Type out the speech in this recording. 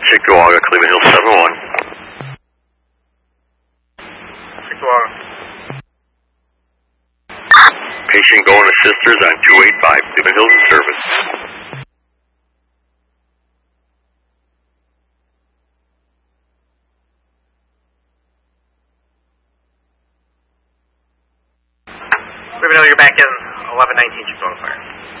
Chickawaga, Cleveland Hills 7-1. Chickawaga. Patient going to Sisters on 285, Cleveland Hills in service. Cleveland Hills, you're back in 1119 Chickawaga Fire.